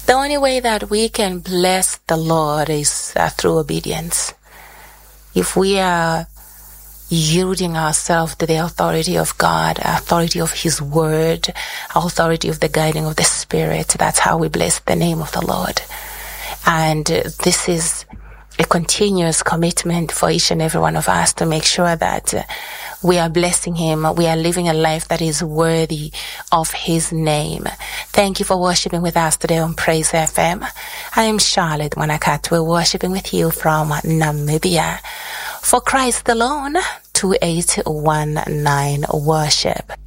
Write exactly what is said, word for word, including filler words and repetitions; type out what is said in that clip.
The only way that we can bless the Lord is uh, through obedience. If we are yielding ourselves to the authority of God, authority of His Word, authority of the guiding of the Spirit, that's how we bless the name of the Lord. And uh, this is a continuous commitment for each and every one of us to make sure that uh, we are blessing Him. We are living a life that is worthy of His name. Thank you for worshiping with us today on Praise F M. I am Charlotte Wanakat. We're worshiping with you from Namibia. For Christ alone, two eight one nine worship.